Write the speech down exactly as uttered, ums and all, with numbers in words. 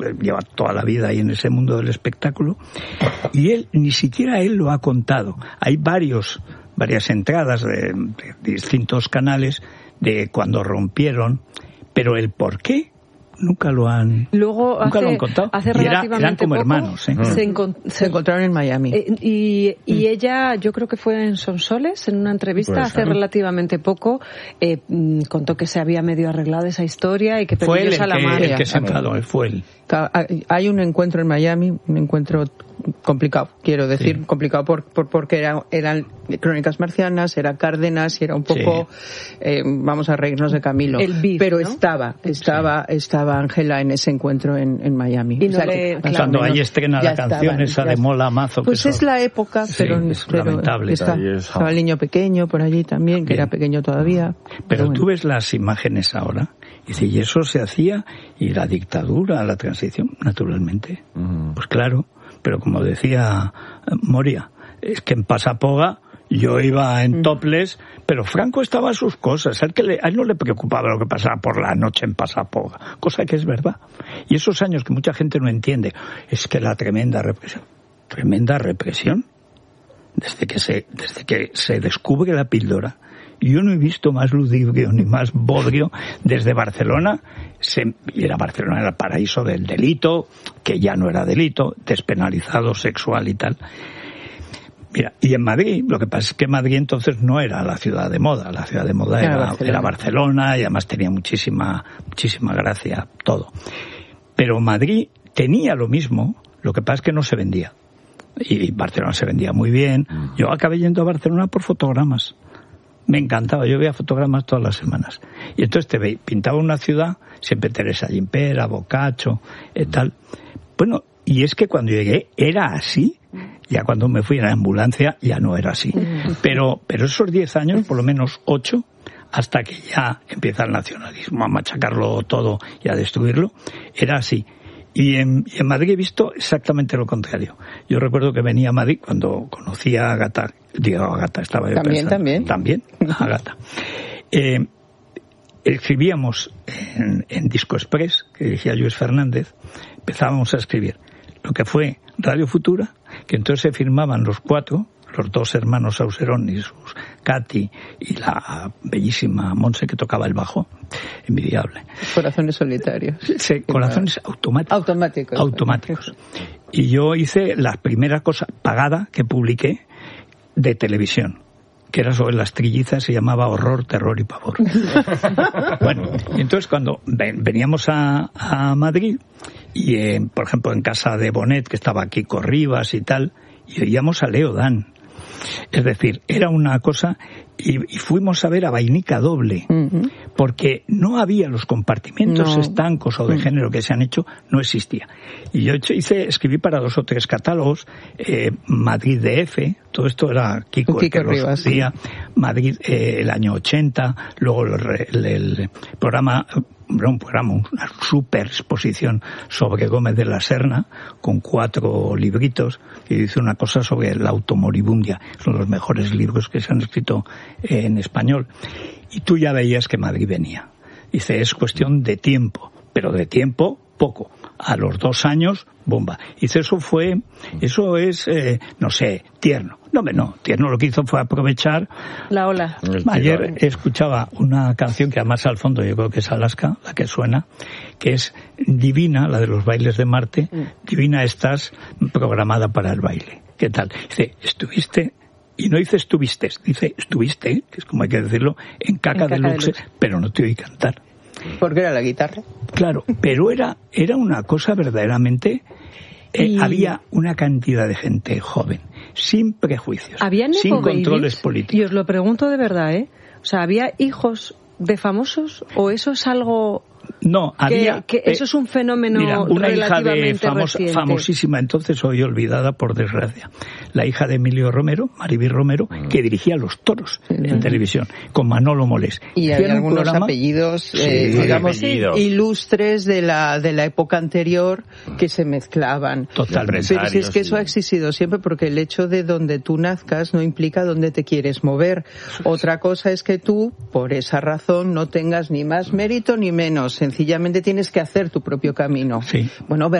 lleva toda la vida ahí en ese mundo del espectáculo, y él, ni siquiera él lo ha contado. Hay varios, varias entradas de, de distintos canales de cuando rompieron, pero el por qué nunca lo han, Luego, nunca hace, lo han contado. Hace y era, relativamente eran como poco, hermanos. ¿eh? Se, encont- se encontraron en Miami. Eh, y, y mm. ella, yo creo que fue en Sonsoles, en una entrevista pues, hace ¿no? relativamente poco, eh, contó que se había medio arreglado esa historia y que fue él a la que, madre. el que se enfadó, él fue él. Hay un encuentro en Miami, un encuentro complicado, quiero decir, sí. complicado por, por porque era, eran Crónicas Marcianas, era Cárdenas y era un poco, sí. eh, vamos a reírnos de Camilo. El beef, pero ¿no? estaba, estaba, sí. estaba Ángela en ese encuentro en, en Miami. Y no o sea, le, que, claro, cuando ahí estrena la canción estaban, esa de Mola Mazo. Pues es la época, sí, pero, es pero lamentable. Está, estaba el niño pequeño por allí también, que Bien. era pequeño todavía. Pero, pero bueno. tú ves las imágenes ahora. Y dice, y eso se hacía, y la dictadura, la transición, naturalmente. Mm. Pues claro, pero como decía Moria, es que en Pasapoga yo iba en mm. topless, pero Franco estaba a sus cosas. A él, que le, a él no le preocupaba lo que pasaba por la noche en Pasapoga, cosa que es verdad. Y esos años que mucha gente no entiende, es que la tremenda represión, tremenda represión, desde que se, desde que se descubre la píldora. Yo no he visto más ludibrio ni más bodrio desde Barcelona. Se, y era Barcelona era el paraíso del delito, que ya no era delito, despenalizado sexual y tal. Mira, y en Madrid, lo que pasa es que Madrid entonces no era la ciudad de moda. La ciudad de moda era, era, Barcelona. era Barcelona y además tenía muchísima, muchísima gracia, todo. Pero Madrid tenía lo mismo, lo que pasa es que no se vendía. Y Barcelona se vendía muy bien. Yo acabé yendo a Barcelona por fotogramas. Me encantaba, yo veía fotogramas todas las semanas. Y entonces te ve, pintaba una ciudad, siempre Teresa Gimpera, Boccaccio, eh, tal. Bueno, y es que cuando llegué era así. Ya cuando me fui en la ambulancia ya no era así. Pero, pero esos diez años, por lo menos ocho, hasta que ya empieza el nacionalismo a machacarlo todo y a destruirlo, era así. Y en, y en Madrid he visto exactamente lo contrario. Yo recuerdo que venía a Madrid cuando conocí a Agatha, digo a Agatha, estaba yo También, pensando, también. También, a Agatha. Eh, escribíamos en, en Disco Express, que dirigía Luis Fernández, empezábamos a escribir lo que fue Radio Futura, que entonces se firmaban los cuatro, los dos hermanos Auserón y sus Katy y la bellísima Monse que tocaba el bajo, envidiable. Corazones solitarios. Sí, corazones automáticos. Automáticos. Automáticos. Y yo hice la primera cosa pagada que publiqué de televisión, que era sobre las trillizas, se llamaba Horror, Terror y Pavor. Bueno, y entonces cuando veníamos a, a Madrid, y eh, por ejemplo en casa de Bonet, que estaba aquí Rivas y tal, y oíamos a Leo Dan. Es decir, era una cosa, y, y fuimos a ver a Vainica Doble, uh-huh. porque no había los compartimentos no. estancos o de uh-huh. género que se han hecho, no existía. Y yo hice, escribí para dos o tres catálogos, eh, Madrid D F, todo esto era Kiko, Kiko el que Rivas, los hacía, sí. Madrid el eh, año ochenta, luego el, el, el programa... un programa, una super exposición sobre Gómez de la Serna, con cuatro libritos, que dice una cosa sobre la automoribundia. Son los mejores libros que se han escrito en español. Y tú ya veías que Madrid venía. Dice, es cuestión de tiempo, pero de tiempo poco. A los dos años, bomba. Dice, eso fue, eso es, eh, no sé, tierno. No, no, tierno lo que hizo fue aprovechar. La ola. Ayer escuchaba una canción que además al fondo yo creo que es Alaska, la que suena, que es Divina, la de los bailes de Marte. Mm. Divina, estás programada para el baile. ¿Qué tal? Dice, estuviste, y no dice estuviste, dice estuviste, que es como hay que decirlo, en Caca, en Caca Deluxe, Deluxe, pero no te oí cantar. ¿Por qué era la guitarra? Claro, pero era, era una cosa verdaderamente... Eh, y... Había una cantidad de gente joven, sin prejuicios, sin controles políticos. Y os lo pregunto de verdad, ¿eh? O sea, ¿había hijos de famosos o eso es algo... No, había... Que, que eso es un fenómeno mira, una relativamente hija de famosa, famosísima, entonces hoy olvidada por desgracia, la hija de Emilio Romero, Maribí Romero, que dirigía Los Toros sí, en sí. televisión, con Manolo Molés. Y hay algunos programa... apellidos, eh, sí, digamos, apellidos. ilustres de la de la época anterior que se mezclaban. Totalmente. Pero si es que eso ha existido siempre, porque el hecho de donde tú nazcas no implica dónde te quieres mover. Otra cosa es que tú, por esa razón, no tengas ni más mérito ni menos. sencillamente tienes que hacer tu propio camino. Sí. Bueno,